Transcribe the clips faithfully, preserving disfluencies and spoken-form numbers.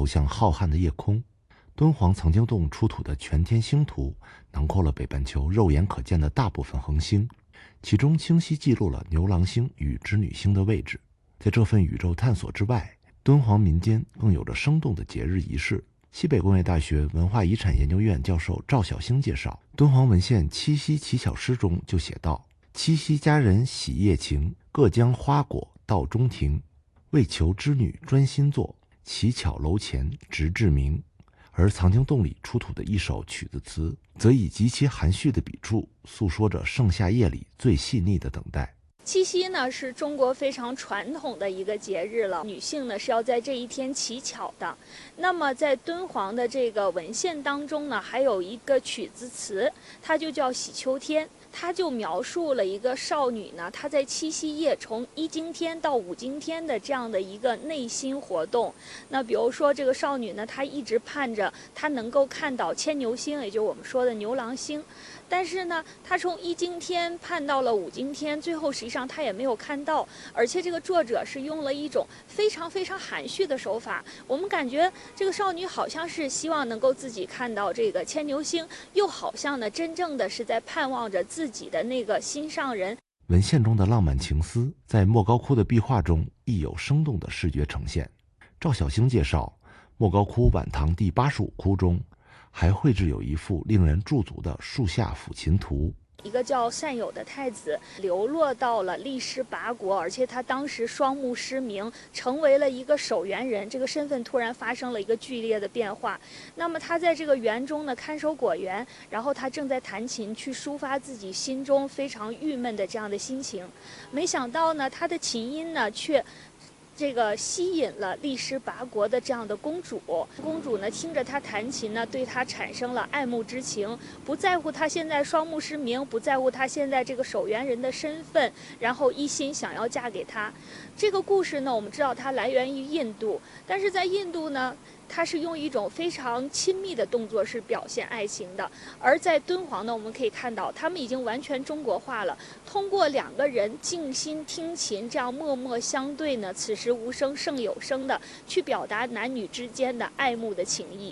向浩瀚的夜空。敦煌藏经洞出土的全天星图囊括了北半球肉眼可见的大部分恒星，其中清晰记录了牛郎星与织女星的位置。在这份宇宙探索之外，敦煌民间更有着生动的节日仪式。西北工业大学文化遗产研究院教授赵晓星介绍，敦煌文献《七夕乞巧诗》中就写道：七夕佳人喜夜晴，各将花果到中庭，为求织女专心坐，乞巧楼前直至明。而藏经洞里出土的一首曲子词，则以极其含蓄的笔触，诉说着盛夏夜里最细腻的等待。 七夕呢是中国非常传统的一个节日了，女性呢是要在这一天乞巧的。那么在敦煌的这个文献当中呢，还有一个曲子词，它就叫《喜秋天》。它就描述了一个少女呢，她在七夕夜从一经天到五经天的这样的一个内心活动。那比如说这个少女呢，她一直盼着她能够看到牵牛星，也就是我们说的牛郎星。但是呢，她从一经天盼到了五经天，最后实际上她也没有看到。而且这个作者是用了一种非常非常含蓄的手法，我们感觉这个少女好像是希望能够自己看到这个牵牛星，又好像呢真正的是在盼望着自己的那个心上人。 文献中的浪漫情思，在莫高窟的壁画中亦有生动的视觉呈现。赵晓星介绍，莫高窟晚唐第八十五窟中还绘制有一幅令人驻足的树下抚琴图。 一个叫善友的太子流落到了历师拔国，而且他当时双目失明，成为了一个守园人，这个身份突然发生了一个剧烈的变化。那么他在这个园中呢看守果园，然后他正在弹琴去抒发自己心中非常郁闷的这样的心情。没想到呢，他的琴音呢却这个吸引了历师拔国的这样的公主，公主呢听着他弹琴呢，对他产生了爱慕之情，不在乎他现在双目失明，不在乎他现在这个守园人的身份，然后一心想要嫁给他。这个故事呢，我们知道它来源于印度，但是在印度呢，它是用一种非常亲密的动作是表现爱情的，而在敦煌呢，我们可以看到他们已经完全中国化了，通过两个人静心听琴，这样默默相对呢，此时无声胜有声的去表达男女之间的爱慕的情谊。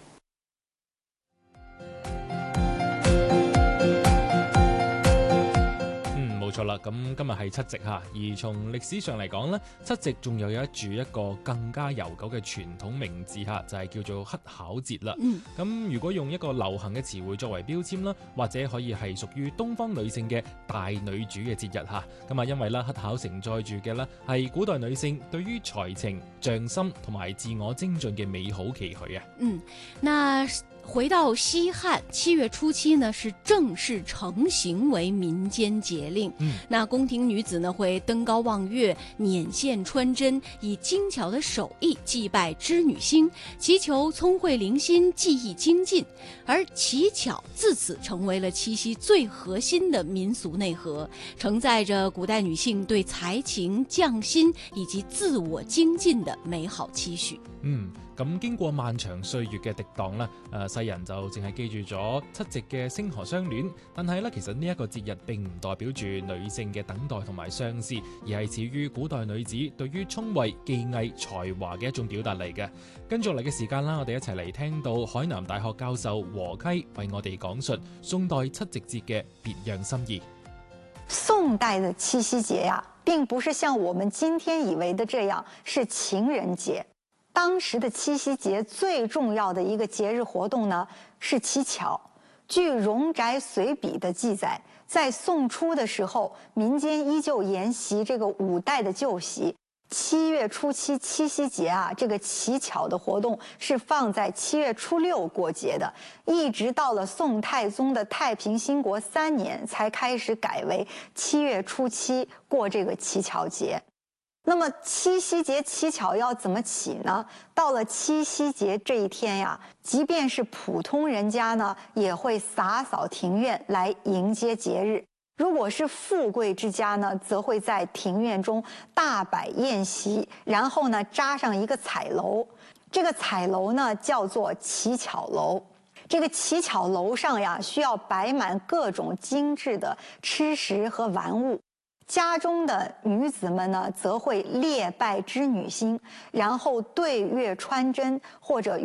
冇錯啦，咁今日係七夕嚇，而從歷史上嚟講咧，七夕仲有有一住一個更加悠久嘅傳統名字嚇，就係叫做乞巧節啦。咁、嗯、如果用一個流行嘅詞彙作為標籤啦，或者可以係屬於東方女性嘅大女主嘅節日嚇。咁啊，因為咧乞巧承載住嘅咧係古代女性對於才情、匠心同埋自我精進嘅美好期許啊。 嗯，那回到西漢，七月初七呢是正式成型為民間節令。嗯，那宮廷女子呢會登高望月，捻線穿針，以精巧的手藝祭拜織女星，祈求聰慧靈心，技藝精進。而乞巧自此成為了七夕最核心的民俗內核，承載着古代女性對才情、匠心以及自我精進的美好期許。 嗯。咁經過漫長歲月嘅滌蕩啦，誒世人就淨係記住咗七夕嘅星河相戀，但係咧其實呢一個節日並唔代表住女性嘅等待同埋相思，而係始於古代女子對於聰慧、技藝、才華嘅一種表達嚟嘅。跟住落嚟嘅時間啦，我哋一齊嚟聽到海南大學教授和溪為我哋講述宋代七夕節嘅別樣心意。 宋代的七夕節呀、啊，並不是像我們今天以為的這樣是情人節。當時的七夕節最重要的一個節日活動呢，是乞巧。據《容宅隨筆》的記載，在宋初的時候，民間依舊沿襲這個五代的舊習。七月初七七夕節啊，這個乞巧的活動是放在七月初六過節的，一直到了宋太宗的太平興國三年，才開始改為七月初七過這個乞巧節。那麼七夕節乞巧要怎麼起呢？到了七夕節這一天呀，即便是普通人家呢，也會灑掃庭院來迎接節日。如果是富貴之家呢，則會在庭院中大擺宴席，然後呢紮上一個彩樓。這個彩樓呢叫做乞巧樓。這個乞巧樓上呀，需要擺滿各種精緻的吃食和玩物。家中的女子們呢，則會列拜織女星，然後對月穿針或者